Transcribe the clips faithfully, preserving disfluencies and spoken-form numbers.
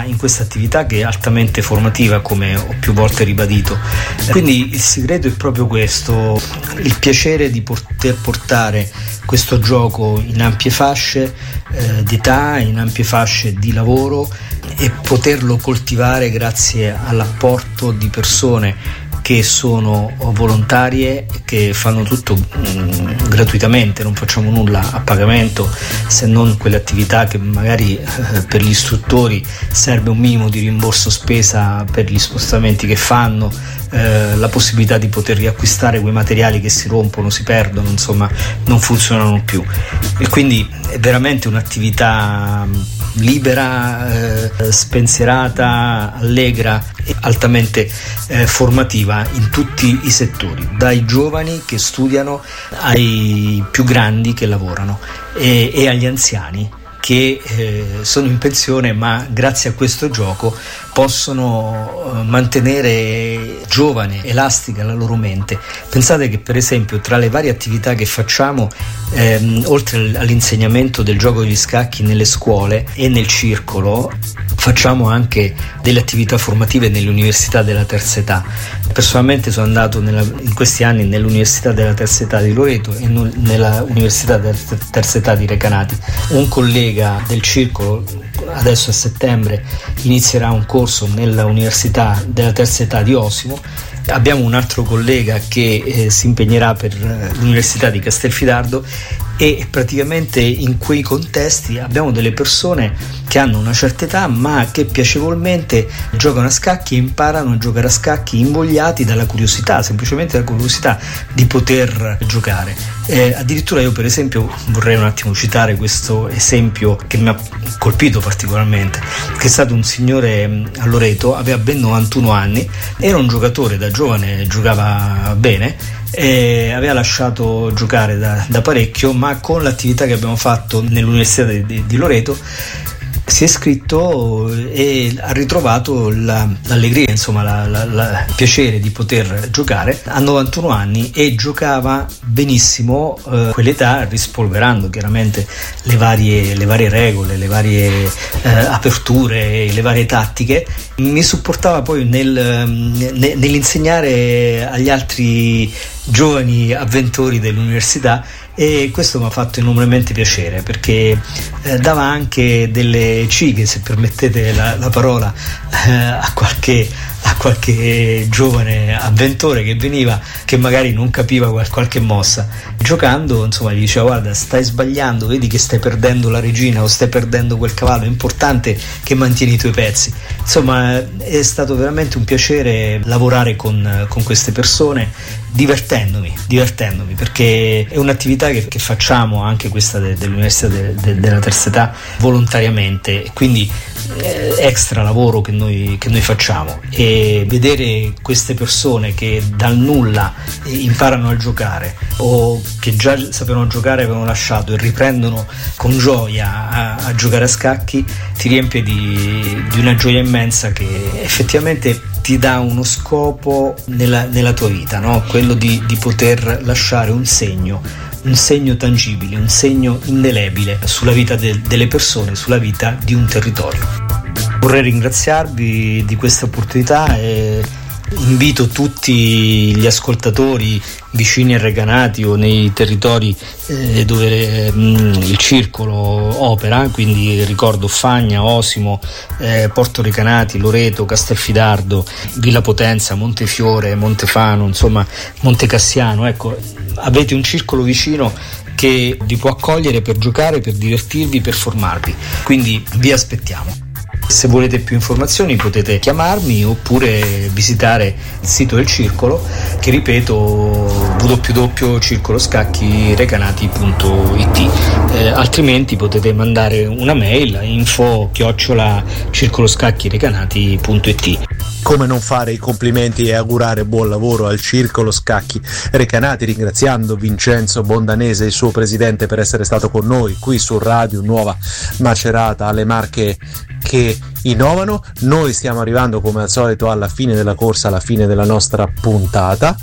questa, in questa attività che è altamente formativa, come ho più volte ribadito. Quindi il segreto è proprio questo, il piacere di poter portare questo gioco in ampie fasce eh, di età, in ampie fasce di lavoro, e poterlo coltivare grazie all'apporto di persone che sono volontarie, che fanno tutto mh, gratuitamente, non facciamo nulla a pagamento, se non quelle attività che magari eh, per gli istruttori serve un minimo di rimborso spesa per gli spostamenti che fanno, eh, la possibilità di poter riacquistare quei materiali che si rompono, si perdono, insomma non funzionano più. E quindi è veramente un'attività libera, eh, spensierata, allegra e altamente eh, formativa in tutti i settori, dai giovani che studiano ai più grandi che lavorano e, e agli anziani che eh, sono in pensione, ma grazie a questo gioco possono eh, mantenere giovane, elastica la loro mente. Pensate che per esempio tra le varie attività che facciamo, ehm, oltre all'insegnamento del gioco degli scacchi nelle scuole e nel circolo, facciamo anche delle attività formative nelle università della terza età. Personalmente sono andato nella, in questi anni nell'università della terza età di Loreto e no, nella università della terza età di Recanati. Un collega del circolo adesso a settembre inizierà un corso nella università della terza età di Osimo. Abbiamo un altro collega che eh, si impegnerà per eh, l'università di Castelfidardo, e praticamente in quei contesti abbiamo delle persone che hanno una certa età ma che piacevolmente giocano a scacchi e imparano a giocare a scacchi invogliati dalla curiosità, semplicemente dalla curiosità di poter giocare. Eh, addirittura io per esempio vorrei un attimo citare questo esempio che mi ha colpito particolarmente, che è stato un signore a Loreto, aveva ben novantuno anni, era un giocatore, da giovane giocava bene, e aveva lasciato giocare da, da parecchio, ma con l'attività che abbiamo fatto nell'università di, di, di Loreto si è iscritto e ha ritrovato la, l'allegria, insomma la, la, la, il piacere di poter giocare. A novantuno anni e giocava benissimo, eh, quell'età, rispolverando chiaramente le varie, le varie regole, le varie eh, aperture, le varie tattiche. Mi supportava poi nel, ne, nell'insegnare agli altri giovani avventori dell'università, e questo mi ha fatto enormemente piacere, perché eh, dava anche delle cighe, se permettete la, la parola, eh, a qualche a qualche giovane avventore che veniva, che magari non capiva qual- qualche mossa. Giocando, insomma, gli diceva: guarda, stai sbagliando, vedi che stai perdendo la regina o stai perdendo quel cavallo, è importante che mantieni i tuoi pezzi. Insomma, è stato veramente un piacere lavorare con, con queste persone, divertendomi, divertendomi, perché è un'attività che, che facciamo anche questa de, dell'università de, de, della terza età volontariamente, quindi eh, extra lavoro che noi, che noi facciamo. E vedere queste persone che dal nulla imparano a giocare, o che già sapevano giocare, avevano lasciato e riprendono con gioia a, a giocare a scacchi, ti riempie di, di una gioia immensa, che effettivamente ti dà uno scopo nella, nella tua vita, no? Quello di, di poter lasciare un segno, un segno tangibile, un segno indelebile sulla vita de, delle persone, sulla vita di un territorio. Vorrei ringraziarvi di questa opportunità e invito tutti gli ascoltatori vicini a Recanati o nei territori eh, dove mh, il circolo opera, quindi ricordo Fagna, Osimo, eh, Porto Recanati, Loreto, Castelfidardo, Villa Potenza, Montefiore, Montefano, insomma Montecassiano. Ecco, avete un circolo vicino che vi può accogliere per giocare, per divertirvi, per formarvi, quindi vi aspettiamo. Se volete più informazioni potete chiamarmi oppure visitare il sito del circolo, che ripeto w w w punto circolo scacchi recanati punto i t, eh, altrimenti potete mandare una mail a info chiocciola circoloscacchirecanati punto i t. Come non fare i complimenti e augurare buon lavoro al Circolo Scacchi Recanati, ringraziando Vincenzo Bondanese, il suo presidente, per essere stato con noi qui su Radio Nuova Macerata, alle Marche che innovano. Noi stiamo arrivando come al solito alla fine della corsa, alla fine della nostra puntata,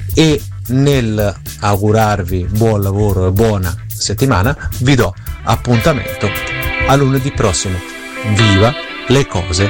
e nel augurarvi buon lavoro e buona settimana vi do appuntamento a lunedì prossimo. Viva le cose